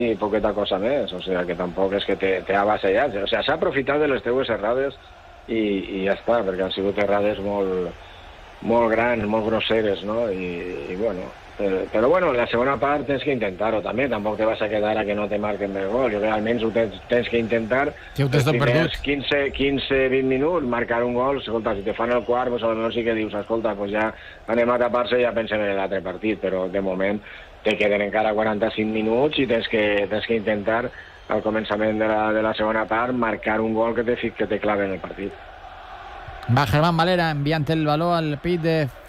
i poqueta cosa més, o sigui que tampoc és que t'ha avassallat, o sigui, s'ha aprofitat de les teues errades i ja està, perquè han sigut errades molt grans, molt grosseres, no? I bueno, però bueno, la segona part tens que intentar-ho també, tampoc te vas a quedar a que no te marquen més gol, jo crec que almenys ho tens que intentar, els primers 15-20 minuts, marcar un gol, escolta, si te fan el quart, doncs potser sí que dius, escolta, doncs ja anem a tapar-se i ja pensem en l'altre partit, però de moment te queden encara 45 minuts i tens que intentar al començament de la segona part marcar un gol que te clave en el partit. Va Germán Valera enviant el baló al pit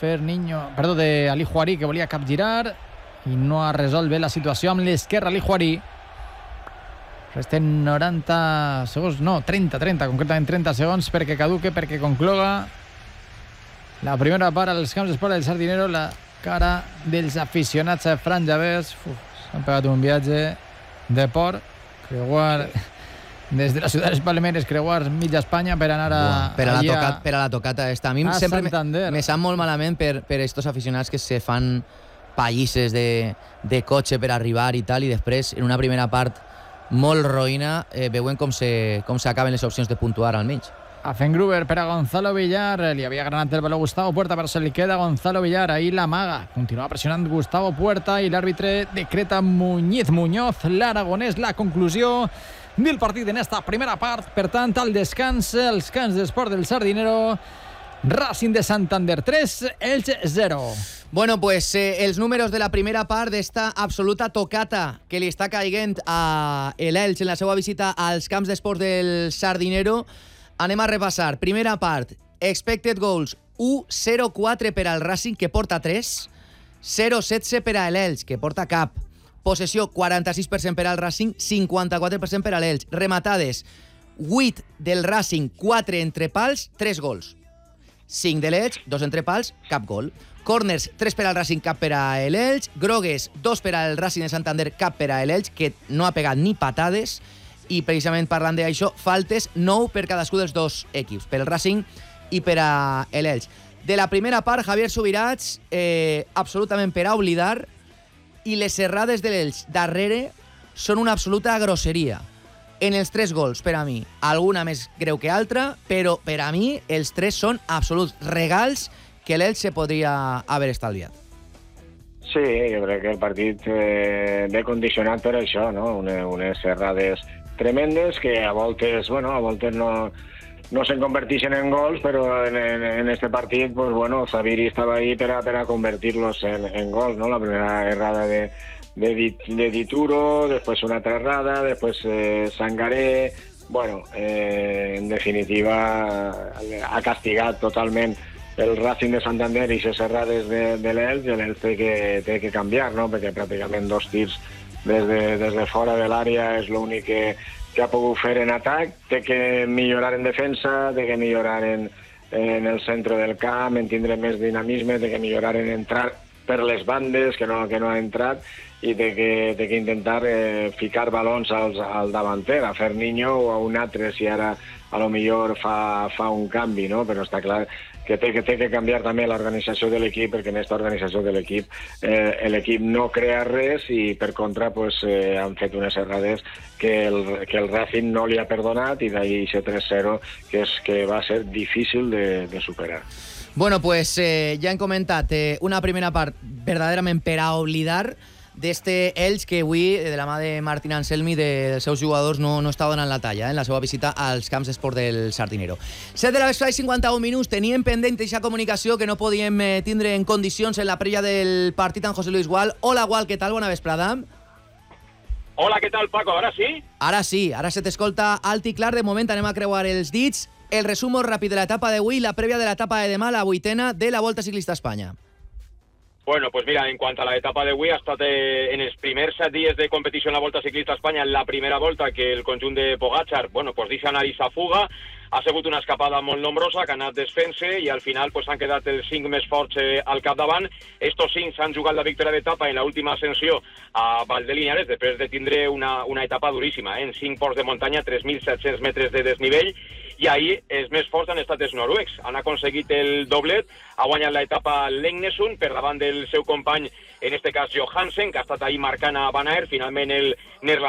de Ali Juarí, que volia capgirar i no ha resolt bé la situació amb l'esquerra Ali Juarí. Resten 90 segons, no, 30, concretament 30 segons perquè caduque, perquè concloga la primera part als camps d'esport del Sardinero. La cara dels aficionats franjavers s'han pegat un viatge de por, creuar des de la ciutat de Palmeres, creuar mitja Espanya per anar per a la tocata esta. A mi sempre me sap molt malament per estos aficionats que se fan pallisses de cotxe per arribar i tal, i després en una primera part molt roïna veuen com s'acaben les opcions de puntuar al mig. Gruber per a Gonzalo Villar, li havia granat el baló Gustavo Puerta, però se li queda Gonzalo Villar, ahí l'amaga, continua pressionant Gustavo Puerta i l'àrbitre decreta Muñoz l'aragonès, la conclusió del partit en esta primera part. Per tant, al descans, els camps d'esport del Sardinero, Racing de Santander 3, Elche 0. Bueno, pues els números de la primera part d'esta absoluta tocata que li està caiguent a l'Elche en la seva visita als camps d'esport del Sardinero. Anem a repassar. Primera part, expected goals 1-0-4 per al Racing, que porta 3, 0-16 per a l'Elche, que porta cap. Possessió 46% per al Racing, 54% per a l'Elche. Rematades 8 del Racing, 4 entre pals, 3 gols. 5 de l'Elche, 2 entre pals, cap gol. Corners, 3 per al Racing, cap per a l'Elche. Grogues, 2 per al Racing de Santander, cap per a l'Elche, que no ha pegat ni patades. I precisament parlant d'això, faltes 9 per cadascú dels dos equips, per el Racing i per a l'Elche. De la primera part, Javier Subirats, absolutament per a oblidar, i les errades de l'Elche darrere són una absoluta grosseria. En els 3 gols, per a mi, alguna més greu que altra, però per a mi els 3 són absoluts regals que l'Elche se podria haver estalviat. Sí, jo crec que el partit ve condicionat per això, no? Unes errades tremendes que a voltes no se converteixen en gols, però en este partit, pues bueno, Zaviri estava ahí per a convertir-los en gols, ¿no? La primera errada de Dituro, después una altra errada, después Sangaré. Bueno, en definitiva, ha castigat totalment el Racing de Santander i les errades de l'Elche, i l'Elche té que canviar, no? Perquè pràcticament 2 tirs des de fora de l'àrea és l'únic que ha pogut fer en atac. Té que millorar en defensa, té que millorar en el centre del camp, en tindre més dinamisme, té que millorar en entrar per les bandes, que no ha entrat, i té que intentar ficar balons al davanter, a Ferniño o a un altre, si ara a lo millor fa un canvi, no? Però està clar que té que canviar també l'organització de l'equip, perquè en aquesta organització de l'equip l'equip no crea res, i per contra han fet unes errades que el Racing no li ha perdonat, i d'ahir aquest 3-0 que va ser difícil de superar. Bueno, pues ja hem comentat una primera part verdaderament per a oblidar d'este Elche, que avui, de la mà de Martín Anselmi, dels seus jugadors, no està donant la talla en la seva visita als camps d'esport del Sardinero. 7 de la vesprada i 51 minuts. Teníem pendent aquesta comunicació que no podíem tindre en condicions en la prèvia del partit amb José Luis Gual. Hola, Gual, què tal? Bona vesprada. Hola, què tal, Paco? Ara sí? Ara sí, ara se t'escolta alt i clar. De moment anem a creuar els dits. El resum ràpid de l'etapa d'avui, la prèvia de l'etapa de demà, la 8ª de la Volta Ciclista a Espanya. Bueno, pues mira, en cuanto a la etapa d'avui, ha estat en els primers 7 dies de competició en la Volta Ciclista a Espanya, en la primera volta que el conjunt de Pogačar, bueno, pues deixa anar a fuga, ha sigut una escapada molt nombrosa, que ha anat desfent-se, i al final pues han quedat els 5 més forts al capdavant. Estos 5 s'han jugat la victòria d'etapa en l'última ascensió a Vall de Linares, després de tindre una etapa duríssima, en 5 ports de muntanya, 3.700 metres de desnivell, i ahir els més forts han estat els noruecs. Han aconseguit el doblet, ha guanyat l'etapa Legnesund per davant del seu company, en este cas Johansen, que ha estat ahir marcant a Van Aert. Finalment el neerlandès